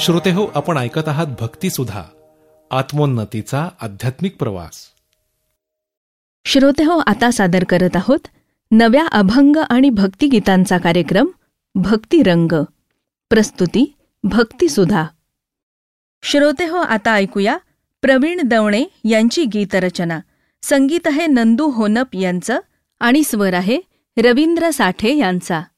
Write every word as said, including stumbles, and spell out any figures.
श्रोतेहो, आपण ऐकत आहात भक्तिसुधा, आत्मोन्नतीचा आध्यात्मिक प्रवास. श्रोतेहो, आता सादर करत आहोत नव्या अभंग आणि भक्तिगीतांचा कार्यक्रम भक्तिरंग. प्रस्तुती भक्तिसुधा. श्रोतेहो, आता ऐकूया प्रवीण दवणे यांची गीतरचना. संगीत आहे नंदू होनप यांचं आणि स्वर आहे रवींद्र साठे यांचा.